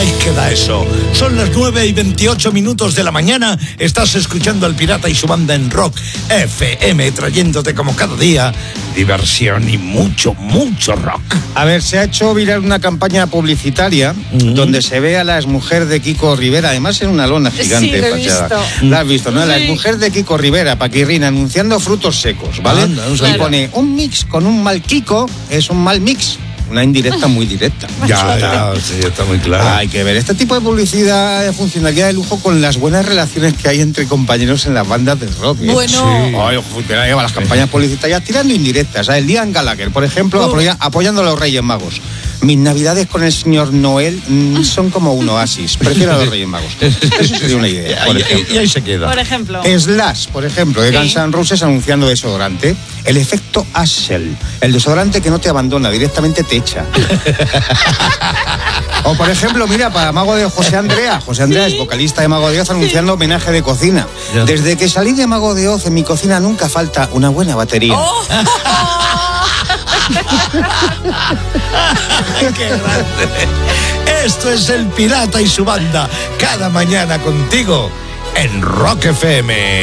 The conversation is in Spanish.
Ahí queda eso. Son las 9:28 de la mañana. Estás escuchando al Pirata y su banda en Rock FM, trayéndote como cada día diversión y mucho, mucho rock. A ver, se ha hecho viral una campaña publicitaria donde se ve a la exmujer de Kiko Rivera, además en una lona gigante. Sí, lo he visto. La has visto, ¿no? Sí. La exmujer de Kiko Rivera, Paquirrín, anunciando frutos secos, ¿vale? Anda, no y sabía. pone, un mix con un mal Kiko es un mal mix. Una indirecta muy directa. Ya, sí, está muy claro. Hay que ver. Este tipo de publicidad funcionaría de lujo con las buenas relaciones que hay entre compañeros en las bandas de rock. ¿eh? Bueno. Sí. Ay, funcionaría las campañas publicitarias tirando indirectas. El Liam Gallagher, por ejemplo, apoyando a los Reyes Magos. Mis navidades con el señor Noel son como un oasis. Prefiero a los Reyes Magos. Eso sería una idea, por ejemplo. Y ahí se queda. Por ejemplo. Slash, por ejemplo, de Sí. Guns N' Roses anunciando desodorante. El efecto Ashell, el desodorante que no te abandona, directamente te echa. O por ejemplo, mira, para Mago de Oz, José Andrea. José Andrea es vocalista de Mago de Oz anunciando homenaje de cocina. Ya. Desde que salí de Mago de Oz, en mi cocina nunca falta una buena batería. ¡Qué grande! Esto es el Pirata y su banda, cada mañana contigo en Rock FM.